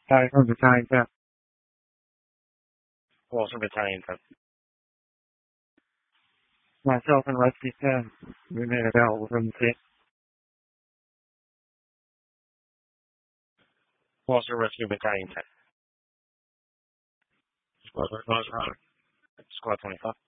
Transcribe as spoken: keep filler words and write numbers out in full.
Battalion, Battalion ten. Walter Battalion ten. Myself and Rescue ten. We made it out from the scene. Walter Rescue Battalion ten. Squad, Squad twenty-five.